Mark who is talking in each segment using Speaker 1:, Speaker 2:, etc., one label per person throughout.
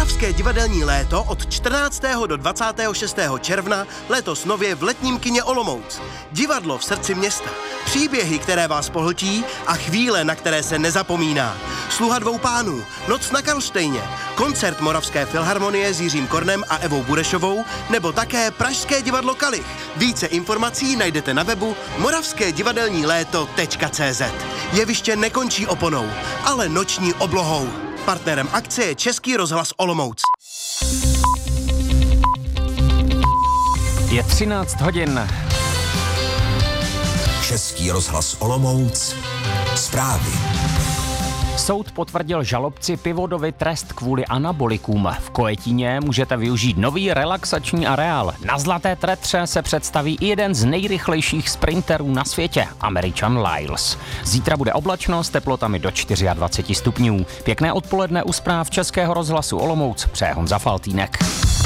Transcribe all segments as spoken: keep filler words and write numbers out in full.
Speaker 1: Moravské divadelní léto od čtrnáctého do dvacátého šestého června letos nově v letním kině Olomouc. Divadlo v srdci města. Příběhy, které vás pohltí a chvíle, na které se nezapomíná. Sluha dvou pánů, Noc na Karlštejně, koncert Moravské filharmonie s Jiřím Kornem a Evou Burešovou, nebo také Pražské divadlo Kalich. Více informací najdete na webu moravské divadelní léto tečka cé zet. Jeviště nekončí oponou, ale noční oblohou. Partnerem akce je Český rozhlas Olomouc.
Speaker 2: Je třináct hodin.
Speaker 3: Český rozhlas Olomouc. Zprávy.
Speaker 2: Soud potvrdil žalobci Pivodovi trest kvůli anabolikům. V Kojetíně můžete využít nový relaxační areál. Na Zlaté Tretře se představí i jeden z nejrychlejších sprinterů na světě, Američan Lyles. Zítra bude oblačno s teplotami do dvacet čtyři stupňů. Pěkné odpoledne u zpráv Českého rozhlasu Olomouc přeje Honza Faltýnek.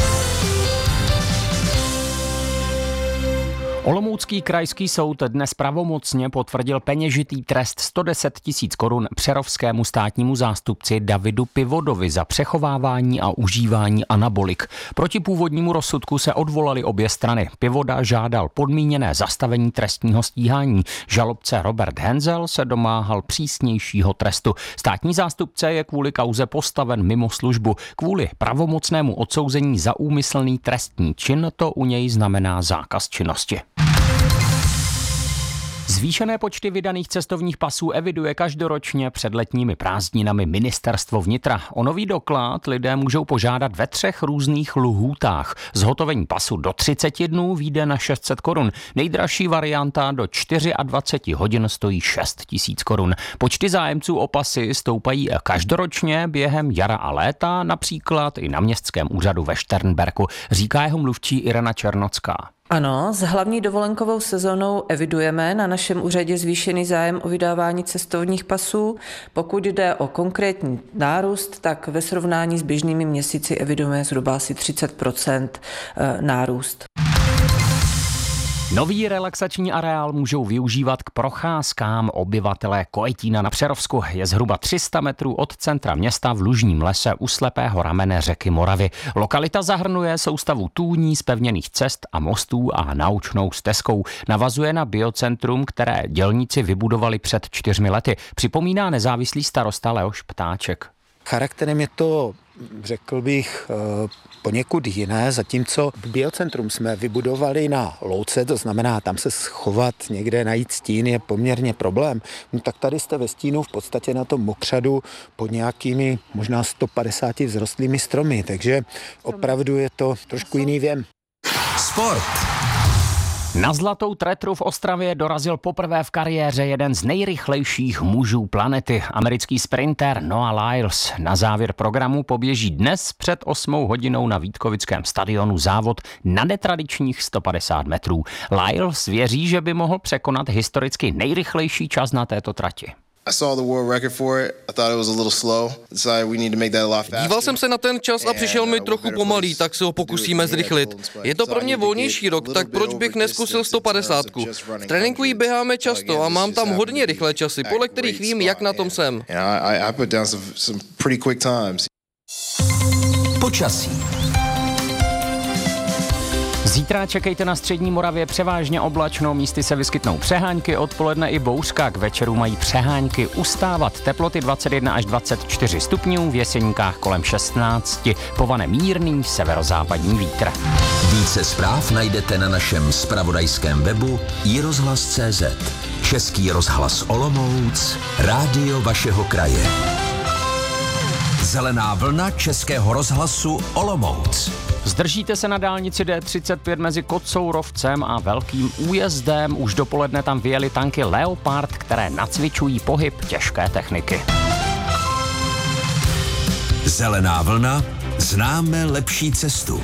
Speaker 2: Olomoucký krajský soud dnes pravomocně potvrdil peněžitý trest sto deset tisíc korun přerovskému státnímu zástupci Davidu Pivodovi za přechovávání a užívání anabolik. Proti původnímu rozsudku se odvolali obě strany. Pivoda žádal podmíněné zastavení trestního stíhání. Žalobce Robert Henzel se domáhal přísnějšího trestu. Státní zástupce je kvůli kauze postaven mimo službu. Kvůli pravomocnému odsouzení za úmyslný trestní čin to u něj znamená zákaz činnosti. Zvýšené počty vydaných cestovních pasů eviduje každoročně před letními prázdninami Ministerstvo vnitra. O nový doklad lidé můžou požádat ve třech různých lhůtách. Zhotovení pasu do třicet dnů vyjde na šest set korun. Nejdražší varianta do dvacet čtyři hodin stojí šest tisíc korun. Počty zájemců o pasy stoupají každoročně během jara a léta, například i na městském úřadu ve Šternberku, říká jeho mluvčí Irena Černocká.
Speaker 4: Ano, s hlavní dovolenkovou sezónou evidujeme na našem úřadě zvýšený zájem o vydávání cestovních pasů. Pokud jde o konkrétní nárůst, tak ve srovnání s běžnými měsíci evidujeme zhruba asi třicet procent nárůst.
Speaker 2: Nový relaxační areál můžou využívat k procházkám obyvatelé Kojetína na Přerovsku. Je zhruba tři sta metrů od centra města v lužním lese u slepého ramene řeky Moravy. Lokalita zahrnuje soustavu tůní, zpevněných cest a mostů a naučnou stezkou. Navazuje na biocentrum, které dělníci vybudovali před čtyřmi lety. Připomíná nezávislý starosta Leoš Ptáček.
Speaker 5: Charakterem je to, řekl bych, poněkud jiné, zatímco biocentrum jsme vybudovali na louce, to znamená tam se schovat, někde najít stín je poměrně problém, no tak tady jste ve stínu v podstatě na tom mokřadu pod nějakými možná sto padesáti vzrostlými stromy, takže opravdu je to trošku jiný věm.
Speaker 3: Sport.
Speaker 2: Na Zlatou Tretru v Ostravě dorazil poprvé v kariéře jeden z nejrychlejších mužů planety, americký sprinter Noah Lyles. Na závěr programu poběží dnes před osmou hodinou na Vítkovickém stadionu závod na netradičních sto padesát metrů. Lyles věří, že by mohl překonat historicky nejrychlejší čas na této trati.
Speaker 6: Díval jsem se na ten čas a přišel mi trochu pomalý, tak se ho pokusíme zrychlit. Je to pro mě volnější rok, tak proč bych neskusil sto padesát? V tréninku jí běháme často a mám tam hodně rychlé časy, podle kterých vím, jak na tom jsem.
Speaker 3: Počasí.
Speaker 2: Zítra čekejte na střední Moravě převážně oblačno, místy se vyskytnou přehánky, odpoledne i bouřka, k večeru mají přehánky ustávat, teploty dvacet jedna až dvacet čtyři stupňů, v Jeseníkách kolem šestnáct, povane mírný severozápadní vítr.
Speaker 3: Více zpráv najdete na našem zpravodajském webu i rozhlas tečka cé zet. Český rozhlas Olomouc, rádio vašeho kraje. Zelená vlna Českého rozhlasu Olomouc.
Speaker 2: Zdržíte se na dálnici D třicet pět mezi Kocourovcem a Velkým Újezdem. Už dopoledne tam vyjeli tanky Leopard, které nacvičují pohyb těžké techniky.
Speaker 3: Zelená vlna, známe lepší cestu.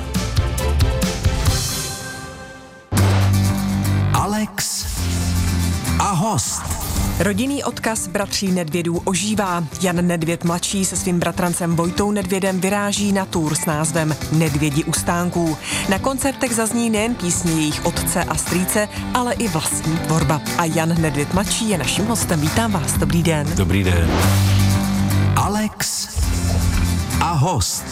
Speaker 3: Alex a host.
Speaker 7: Rodinný odkaz bratří Nedvědů ožívá. Jan Nedvěd mladší se svým bratrancem Vojtou Nedvědem vyráží na tour s názvem Nedvědi u stánků. Na koncertech zazní nejen písně jejich otce a strýce, ale i vlastní tvorba. A Jan Nedvěd mladší je naším hostem. Vítám vás, dobrý den.
Speaker 8: Dobrý den.
Speaker 3: Alex a host.